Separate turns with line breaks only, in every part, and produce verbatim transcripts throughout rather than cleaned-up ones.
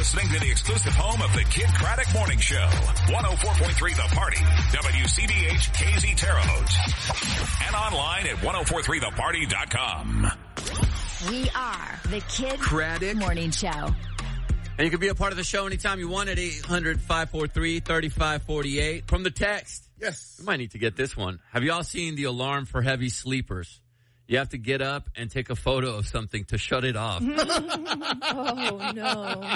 listening to the exclusive home of the Kid Craddock Morning Show. one oh four point three The Party. W C B H K Z Terre Haute. And online at ten forty-three the party dot com.
We are the Kid
Craddock
Morning Show.
And you can be a part of the show anytime you want at eight hundred, five four three, three five four eight. From the text.
Yes.
We might need to get this one. Have you all seen the alarm for heavy sleepers? You have to get up and take a photo of something to shut it off.
Oh, no.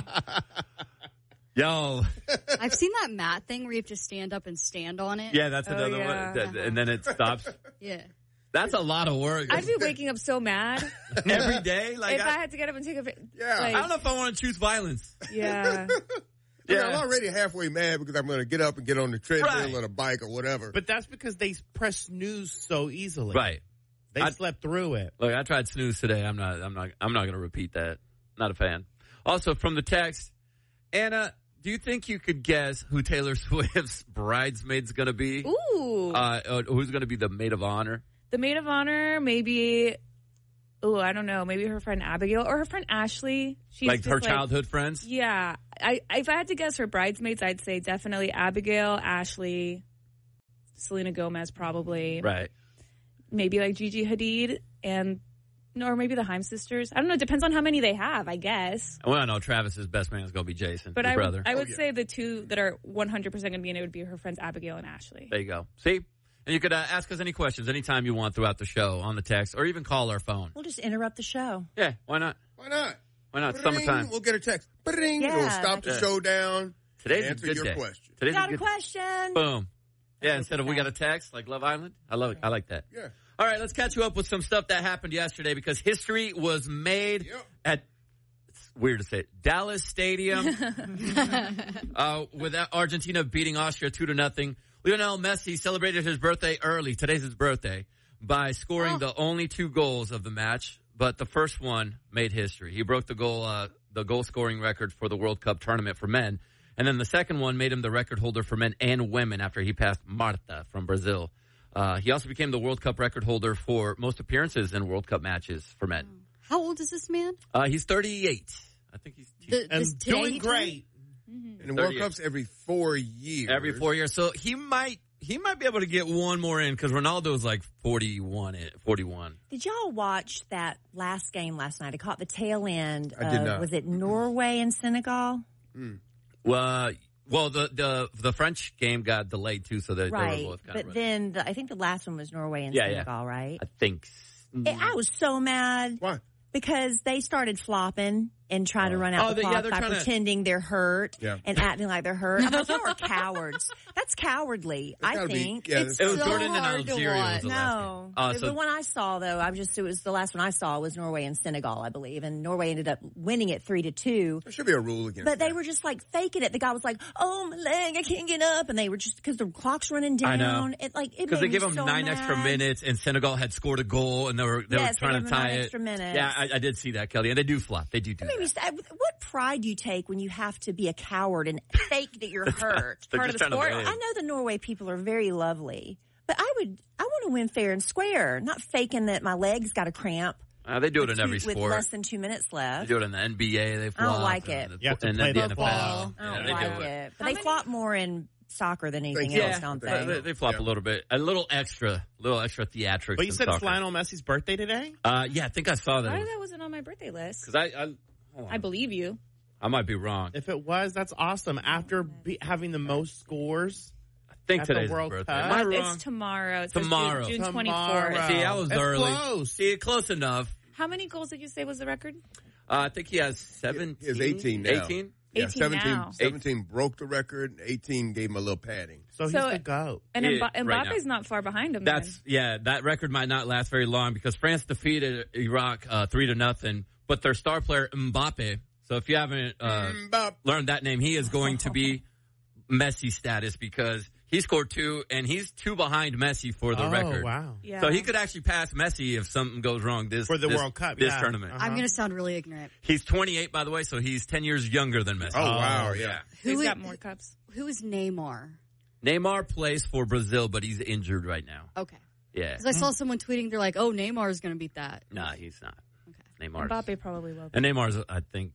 Yo.
I've seen that mat thing where you have to stand up and stand on it.
Yeah, that's
Oh,
another
yeah.
one. That- And then it stops.
Yeah.
That's a lot of work.
I'd be waking up so mad.
Every day? Like
if
I,
I, had to get up and take a picture.
Yeah.
Like,
I don't know if I want to choose violence.
Yeah.
Yeah.
Yeah.
I'm already halfway mad because I'm going to get up and get on the treadmill
Right.
or the bike or whatever.
But that's because they press snooze so easily.
Right.
They
I-
slept through it.
Look, I tried snooze today. I'm not, I'm not, I'm not going to repeat that. Not a fan. Also, from the text, Anna, do you think you could guess who Taylor Swift's bridesmaid's going to be?
Ooh.
Uh, uh, who's going to be the maid of honor?
The maid of honor, maybe, oh, I don't know, maybe her friend Abigail or her friend Ashley. She's
Like
just
her childhood friends?
Yeah. I, if I had to guess her bridesmaids, I'd say definitely Abigail, Ashley, Selena Gomez probably.
Right.
Maybe like Gigi Hadid and, or maybe the Haim sisters. I don't know. It depends on how many they have, I guess.
Well, no, Travis's best man is going to be Jason,
But
his
I
brother.
would, I would
Oh, yeah.
say the two that are one hundred percent going to be in it would be her friends Abigail and Ashley.
There you go. See? And you could uh, ask us any questions anytime you want throughout the show on the text or even call our phone.
We'll just interrupt the show.
Yeah, why not?
Why not?
Why not?
Ba-ding,
Summertime.
We'll get a text. Ba-ding.
Yeah.
It'll stop the
Yeah.
show down.
Today's
Answer
a good
your
day.
question.
Today's
Got
a
a
good
question?
Boom. Yeah,
That's
instead of
what
we
you
got a text like Love Island. I love it. I like that.
Yeah.
All right, let's catch you up with some stuff that happened yesterday because history was made
Yep.
at, it's weird to say, Dallas Stadium uh, with Argentina beating Austria two to nothing. Lionel Messi celebrated his birthday early. Today's his birthday by scoring
Oh.
the only two goals of the match, but the first one made history. He broke the goal, uh, the goal scoring record for the World Cup tournament for men. And then the second one made him the record holder for men and women after he passed Marta from Brazil. Uh, he also became the World Cup record holder for most appearances in World Cup matches for men.
How old is this man?
Uh, he's thirty-eight. I think he's, he's
The,
And
this today
doing
he turned?
great.
And the World
thirty-eight.
Cup's every four years.
every four years. So he might he might be able to get one more in because Ronaldo's like forty-one. forty-one.
Did y'all watch that last game last night? I caught the tail end.
I did
of,
not.
Was it Norway and Senegal?
Well, well, the the the French game got delayed too, so they,
Right.
they were both kind
But
of.
then the, I think the last one was Norway and
Yeah, yeah.
Senegal, right?
I think.
Eh, I was so mad
Why?
because they started flopping and trying to run out
Oh,
the
they- yeah,
clock
they're
by
trying to-
pretending they're hurt
Yeah.
and acting like they're hurt. I'm like, y'all are cowards. That's cowardly,
That's
I
gotta be-
think.
yeah,
it's
It was
so
Jordan and
hard to
Algeria.
watch.
Was the last
No,
game. Uh,
the,
so
the one I saw though, I just it was the last one I saw was Norway and Senegal, I believe, and Norway ended up winning it three to two.
There should be a rule against
But they
that.
were just like faking it. The guy was like, "Oh, my leg, I can't get up," and they were just because the clock's running down.
I know.
It like it
because they
made
gave
me
him
so
nine
mad.
extra minutes, and Senegal had scored a goal, and they were they
Yes,
were trying
they
to
gave him
tie
nine
it.
extra minutes.
Yeah, I, I did see that, Kelly, and they do flop. They do do
It made me
that.
sad. What pride do you take when you have to be a coward and fake that you're hurt?
They're
Part
just
of the
trying to
sport.
win.
I know the Norway people are very lovely, but I would I want to win fair and square, not faking that my legs got a cramp.
Uh, they do it in
two-
every
with
sport.
less than two minutes
They
left.
do it in the N B A. They flop.
like
and
it.
the-
You have to
and
play
then the
football.
N F L.
I
Yeah,
don't
they
like
do
it. But
How
they
many-
flop more in soccer than anything
They-
else,
Yeah,
don't
they,
they?
they, they flop
Yeah.
a little bit, a little extra, little extra theatrics.
But you
in
said it's
soccer.
Lionel Messi's birthday today?
Uh, yeah, I think I saw
Why
that.
that wasn't on my birthday list?
Because I, I, hold on.
I believe you.
I might be wrong.
If it was, that's awesome. After be, having the most scores,
I think
at the
today's his
World
birthday.
Cup.
Am I wrong?
It's tomorrow. It says
Tomorrow.
June, June
Tomorrow.
twenty-fourth.
See, I was
It's
early.
close.
See, close enough.
How many goals did you say was the record?
Uh, I think he has seventeen.
He has eighteen now.
eighteen?
Yeah,
eighteen
seventeen,
now.
seventeen broke the record. eighteen gave him a little padding.
so,
So
he's the
it-
GOAT.
And
Yeah,
Mba-
right
Mbappe's
now.
not far behind him.
That's,
then.
yeah, that record might not last very long because France defeated Iraq, uh, three to nothing, but their star player Mbappe, so if you haven't, uh,
Mbop.
learned that name, he is going to be Messi status because he scored two and he's two behind Messi for the
oh,
record.
wow.
Yeah.
So he could actually pass Messi if something goes wrong this
For the
this-
World Cup,
this
yeah.
tournament.
Uh-huh.
I'm going to sound really ignorant.
He's twenty-eight, by the way, so he's ten years younger than Messi.
Oh, wow, yeah.
He's
Who
got
is-
more cups.
Who is Neymar?
Neymar plays for Brazil, but he's injured right now.
Okay.
Yeah.
Because I saw someone tweeting, they're like, oh, Neymar is going to beat that.
Nah, he's not.
Okay.
Neymar.
Mbappe probably will.
And Neymar's, I think,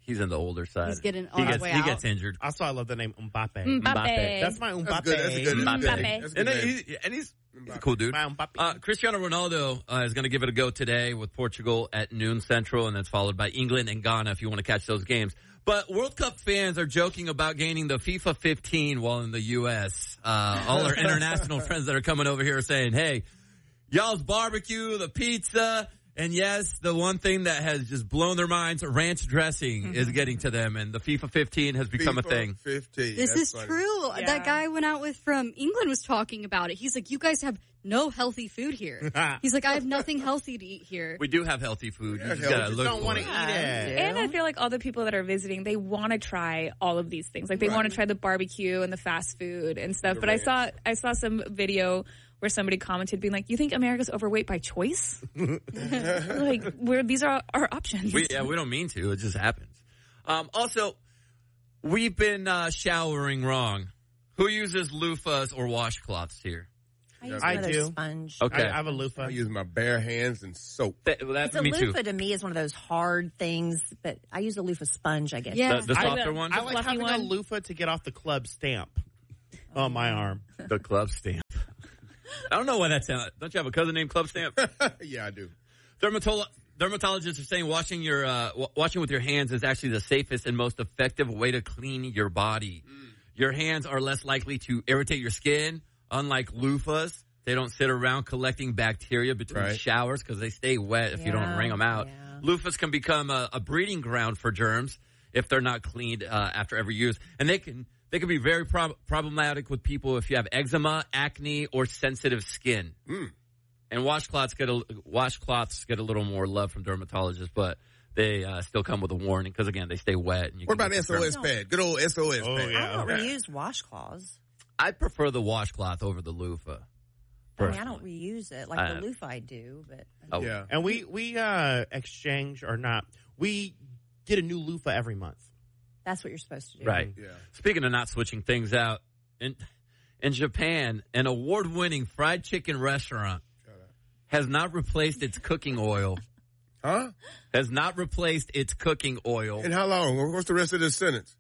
He's in the older side.
He's getting
he
on his
gets,
way
he
out.
gets injured.
Also, I love the name Mbappe.
Mbappe.
Mbappe.
That's my Mbappe.
That's good. That's good. That's good.
Mbappe.
That's
And,
good.
he, and he's, he's a cool dude.
My Mbappe.
Uh, Cristiano Ronaldo uh, is going to give it a go today with Portugal at noon Central, and that's followed by England and Ghana if you want to catch those games. But World Cup fans are joking about gaining the FIFA fifteen while in the U S Uh, all our international friends that are coming over here are saying, hey, y'all's barbecue, the pizza, and yes, the one thing that has just blown their minds, ranch dressing, is getting to them, and the FIFA fifteen has become a
FIFA
thing.
fifteen.
This
That's
is
funny.
true.
Yeah.
That guy I went out with from England was talking about it. He's like, you guys have no healthy food here. He's like, I have nothing healthy to eat here.
We do have healthy food.
Yeah,
You just
healthy.
gotta
Just
look
don't
for
want
it.
to eat it.
And I feel like all the people that are visiting, they want to try all of these things. Like they
Right.
want to try the barbecue and the fast food and stuff.
The
but I
ranch.
saw I saw some video where somebody commented being like, "You think America's overweight by choice? Like, where these are our options."
We, yeah, we don't mean to. It just happens. Um, also, we've been uh, showering wrong. Who uses loofahs or washcloths here?
I use
I
one of those
do.
sponge.
Okay.
I, I have a loofah.
I use my bare hands and soap.
That, well, that's
The
me too.
loofah to me is one of those hard things, but I use a loofah sponge, I guess.
Yeah.
The, the
I-
softer one?
I like
fluffy
having a
one.
loofah to get off the club stamp on my arm.
The club stamp. I don't know why that sounds. Don't you have a cousin named Club Stamp?
Yeah, I do.
Dermatolo- dermatologists are saying washing your uh, w- washing with your hands is actually the safest and most effective way to clean your body. Mm. Your hands are less likely to irritate your skin, unlike loofahs. They don't sit around collecting bacteria between
Right.
showers because they stay wet if you don't
Yeah,
wring them out.
yeah.
Loofahs can become a, a breeding ground for germs if they're not cleaned uh, after every use, and they can they can be very prob- problematic with people if you have eczema, acne, or sensitive skin.
Mm.
And washcloths get a washcloths get a little more love from dermatologists, but they uh, still come with a warning because again they stay wet. And you
What
can
about
get
S O S
germs.
pad? Good old S O S
Oh,
pad.
yeah.
I don't reuse washcloths.
I prefer the washcloth over the loofah.
I mean, I don't
personally.
reuse it like
Uh,
the loofah I do, but
Oh,
Yeah.
And we, we uh, exchange or not. We get a new loofah every month.
that's what you're supposed to do.
Right.
Yeah.
Speaking of not switching things out, in in Japan, an award-winning fried chicken restaurant has not replaced its cooking oil.
Huh?
Has not replaced its cooking oil
And how long? What's the rest of this sentence?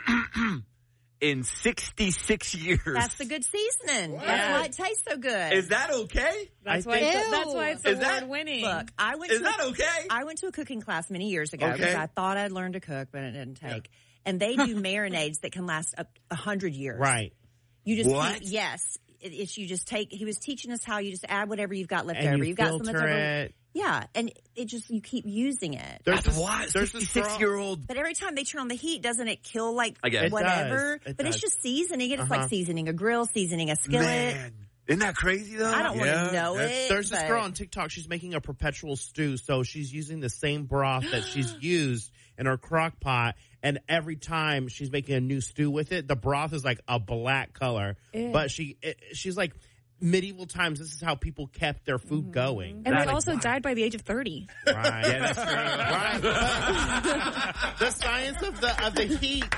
in sixty-six years.
That's the good seasoning.
What?
That's why it tastes so good.
Is that okay?
That's
I
why.
think-
It's, that's why it's
Is that-
award winning.
Look, I went
Is
to
that
a,
okay?
I went to a cooking class many years ago
Okay.
because I thought I'd learned to cook, but it didn't take. And they do marinades that can last up a hundred years.
Right.
You just
What?
can't- yes. It, it's you just take. He was teaching us how you just add whatever you've got left
And
over.
you
You've got some
filter
left over.
it.
Yeah, and it just you keep using it.
There's
That's
this,
why
there's this girl-
sixty-six-year-old.
But every time they turn on the heat, doesn't it kill like
I guess. It
whatever?
does. It
but it's
does.
just seasoning it. It's
Uh-huh.
like seasoning a grill, seasoning a skillet.
Man, isn't that crazy though?
I don't
Yeah,
want to know
that's-
it.
There's this
but-
girl on TikTok. She's making a perpetual stew, so she's using the same broth that she's used in her crock pot. And every time she's making a new stew with it, the broth is like a black color.
Ew.
But she, it, she's like, medieval times. This is how people kept their food going.
and
That's
they
like,
also
wow.
died by the age of thirty.
Right. Yeah, that's true. Right. The science of the of the heat.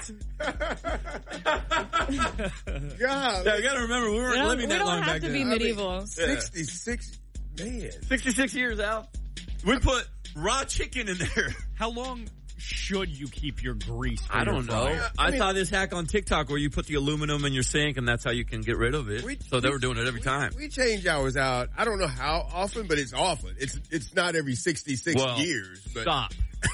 God.
Yeah, you got to remember we weren't
We don't,
living
we
that
don't
long
have
back
to
then.
be
I mean,
medieval.
sixty-six. Man.
sixty-six years out. We put raw chicken in there.
How long should you keep your grease? for
I
your
don't know.
fryer?
I,
I mean-
saw this hack on TikTok where you put the aluminum in your sink and that's how you can get rid of it.
We-
so they
we-
were doing it every time.
We change ours out. I don't know how often, but it's often. It's it's not every sixty-six
Well,
years. But
Stop.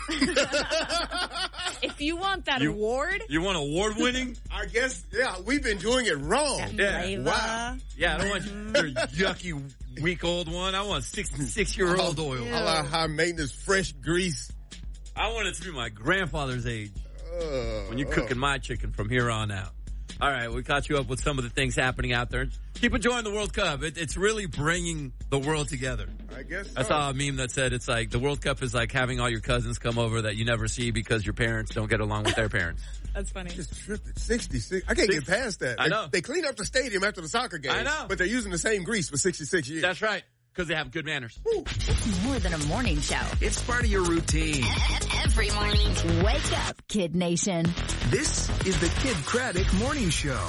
If you want that
You-
award,
You want award winning?
I guess, yeah, we've been doing it wrong.
Yeah.
Flavor.
Wow.
Yeah, I don't want your yucky, weak old one. I want sixty-six year old oil.
I like high maintenance, fresh grease.
I want it to be my grandfather's age
Uh,
when you're cooking my chicken from here on out. All right, we caught you up with some of the things happening out there. Keep enjoying the World Cup. It, it's really bringing the world together.
I guess
I
so.
saw a meme that said it's like the World Cup is like having all your cousins come over that you never see because your parents don't get along with their parents.
that's funny.
Just tripping. sixty-six. I can't get past that.
I
They-
know.
They clean up the stadium after the soccer game.
I know.
But they're using the same grease for sixty-six years.
That's right, because they have good manners.
It's more than a morning show.
It's part of your routine.
Every morning. Wake up, Kid Nation.
This is the Kid Craddock Morning Show.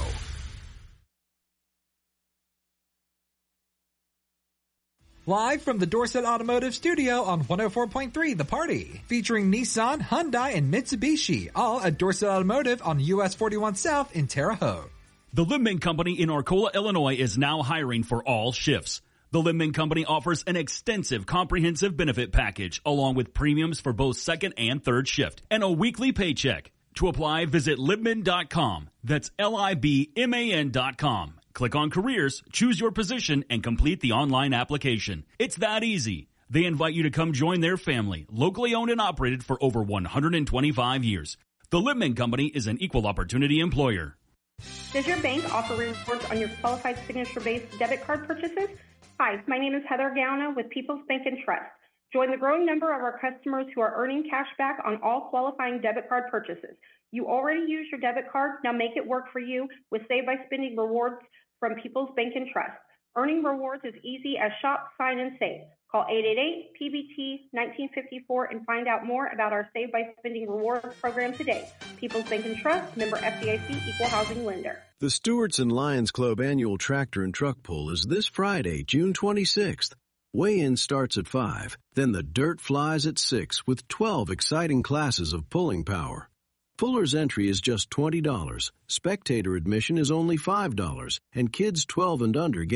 Live from the Dorset Automotive Studio on one oh four point three The Party. Featuring Nissan, Hyundai, and Mitsubishi, all at Dorset Automotive on U S forty-one South in Terre Haute.
The Libman Company in Arcola, Illinois is now hiring for all shifts. The Libman Company offers an extensive comprehensive benefit package along with premiums for both second and third shift and a weekly paycheck. To apply, visit libman dot com. That's L I B M A N dot com. Click on careers, choose your position, and complete the online application. It's that easy. They invite you to come join their family, locally owned and operated for over one hundred twenty-five years. The Libman Company is an equal opportunity employer.
Does your bank offer rewards on your qualified signature-based debit card purchases? Hi, my name is Heather Gauna with People's Bank and Trust. Join the growing number of our customers who are earning cash back on all qualifying debit card purchases. You already use your debit card, now make it work for you with Save by Spending rewards from People's Bank and Trust. Earning rewards is easy as shop, sign, and save. Call eight eight eight P B T nineteen fifty-four and find out more about our Save by Spending rewards program today. People's Bank and Trust, member F D I C, equal housing lender.
The Stewart's and Lions Club annual tractor and truck pull is this Friday, June twenty-sixth. Weigh-in starts at five, then the dirt flies at six with twelve exciting classes of pulling power. Fuller's entry is just twenty dollars, spectator admission is only five dollars, and kids twelve and under get